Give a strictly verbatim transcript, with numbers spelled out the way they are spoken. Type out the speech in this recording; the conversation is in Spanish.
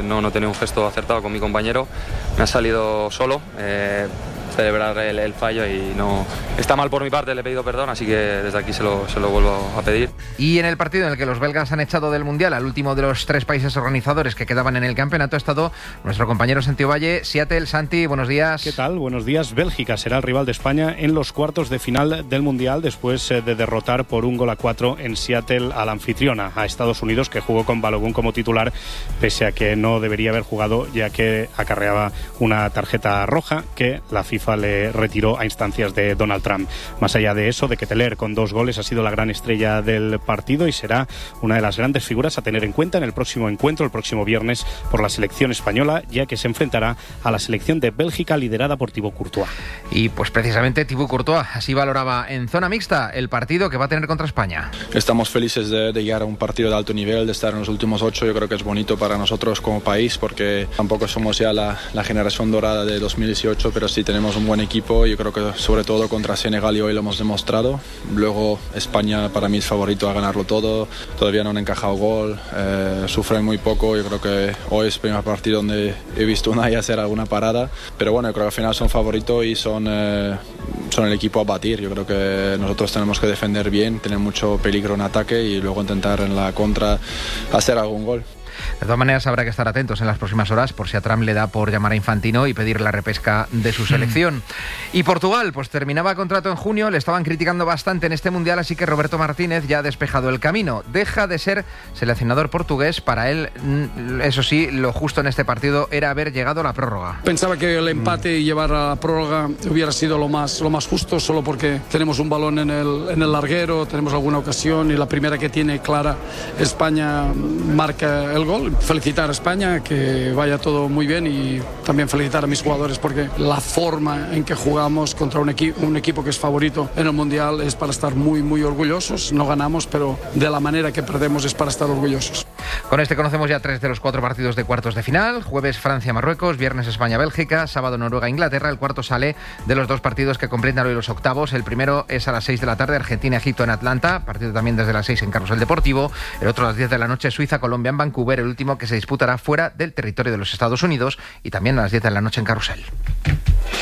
no, no tenía un gesto acertado con mi compañero, me ha salido solo. Eh, celebrar el, el fallo y no está mal por mi parte, le he pedido perdón, así que desde aquí se lo, se lo vuelvo a pedir. Y en el partido en el que los belgas han echado del Mundial al último de los tres países organizadores que quedaban en el campeonato ha estado nuestro compañero Santi Ovalle. Seattle, Santi, buenos días. ¿Qué tal? Buenos días. Bélgica será el rival de España en los cuartos de final del Mundial después de derrotar por un gol a cuatro en Seattle a la anfitriona, a Estados Unidos, que jugó con Balogun como titular, pese a que no debería haber jugado ya que acarreaba una tarjeta roja que la FIFA le retiró a instancias de Donald Trump. Más allá de eso, de Ketelaere con dos goles ha sido la gran estrella del partido y será una de las grandes figuras a tener en cuenta en el próximo encuentro, el próximo viernes, por la selección española, ya que se enfrentará a la selección de Bélgica liderada por Thibaut Courtois. Y pues precisamente Thibaut Courtois así valoraba en zona mixta el partido que va a tener contra España. Estamos felices de, de llegar a un partido de alto nivel, de estar en los últimos ocho. Yo creo que es bonito para nosotros como país porque tampoco somos ya la, la generación dorada de dos mil dieciocho, pero sí tenemos un buen equipo. Yo creo que sobre todo contra Senegal y hoy lo hemos demostrado. Luego España para mí es favorito a ganarlo todo. Todavía no han encajado gol, eh, sufren muy poco. Yo creo que hoy es el primer partido donde he visto Unai hacer alguna parada. Pero bueno, yo creo que al final son favoritos y son, eh, son el equipo a batir. Yo creo que nosotros tenemos que defender bien, tener mucho peligro en ataque y luego intentar en la contra hacer algún gol. De todas maneras, habrá que estar atentos en las próximas horas por si a Trump le da por llamar a Infantino y pedir la repesca de su selección. Y Portugal, pues terminaba contrato en junio, le estaban criticando bastante en este Mundial, así que Roberto Martínez ya ha despejado el camino. Deja de ser seleccionador portugués. Para él, eso sí, lo justo en este partido era haber llegado a la prórroga. Pensaba que el empate y llevar a la prórroga hubiera sido lo más, lo más justo, solo porque tenemos un balón en el, en el larguero, tenemos alguna ocasión y la primera que tiene clara España marca el gol. Felicitar a España, que vaya todo muy bien y también felicitar a mis jugadores porque la forma en que jugamos contra un, equi- un equipo que es favorito en el Mundial es para estar muy muy orgullosos. No ganamos, pero de la manera que perdemos es para estar orgullosos. Con este conocemos ya tres de los cuatro partidos de cuartos de final. Jueves Francia-Marruecos, viernes España-Bélgica, sábado Noruega-Inglaterra. El cuarto sale de los dos partidos que completan hoy los octavos. El primero es a las seis de la tarde, Argentina-Egipto en Atlanta, partido también desde las seis en Carrusel Deportivo. El otro a las diez de la noche, Suiza-Colombia en Vancouver, el último que se disputará fuera del territorio de los Estados Unidos y también a las diez de la noche en Carrusel.